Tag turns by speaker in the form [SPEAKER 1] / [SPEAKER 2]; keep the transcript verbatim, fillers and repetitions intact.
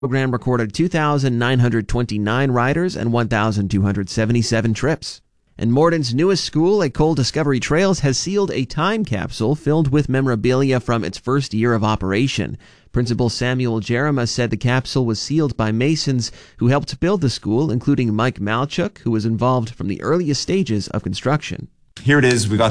[SPEAKER 1] program recorded two thousand nine hundred twenty-nine riders and one thousand two hundred seventy-seven trips. And Morden's newest school at Cole Discovery Trails has sealed a time capsule filled with memorabilia from its first year of operation. Principal Samuel Jeremiah said the capsule was sealed by masons who helped build the school, including Mike Malchuk, who was involved from the earliest stages of construction.
[SPEAKER 2] Here it is. We got